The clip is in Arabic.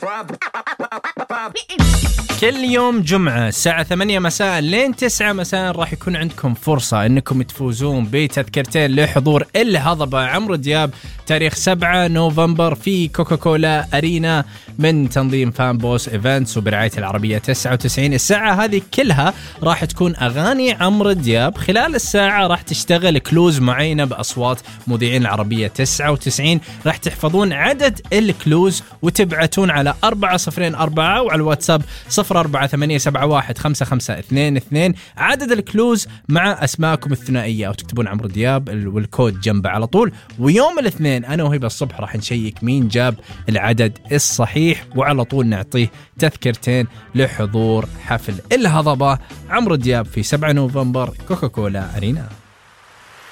كل يوم جمعة الساعة 8 مساء لين 9 مساء راح يكون عندكم فرصة انكم تفوزون بتذكرتين لحضور الهضبة عمرو دياب تاريخ 7 نوفمبر في كوكاكولا أرينا من تنظيم فان بوس إيفنتس وبرعاية العربية 99. الساعة هذه كلها راح تكون أغاني عمرو دياب. خلال الساعة راح تشتغل كلوز معينة بأصوات مذيعين العربية 99. راح تحفظون عدد الكلوز وتبعتون على 404 وعلى الواتساب 0487155522 عدد الكلوز مع أسماءكم الثنائية وتكتبون عمرو دياب والكود جنبه على طول. ويوم الاثنين أنا وهبة الصبح راح نشيك مين جاب العدد الصحيح وعلى طول نعطيه تذكرتين لحضور حفل الهضبة عمرو دياب في 7 نوفمبر كوكاكولا أرينا.